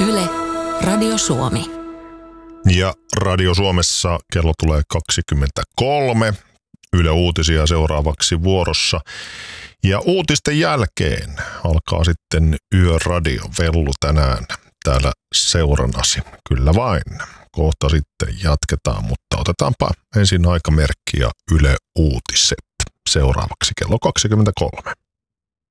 Yle, Radio Suomi. Ja Radio Suomessa kello tulee 23. Yle Uutisia seuraavaksi vuorossa. Ja uutisten jälkeen alkaa sitten Yöradio Vellu tänään täällä seurannasi. Kyllä vain. Kohta sitten jatketaan, mutta otetaanpa ensin aikamerkki ja Yle Uutiset seuraavaksi kello 23.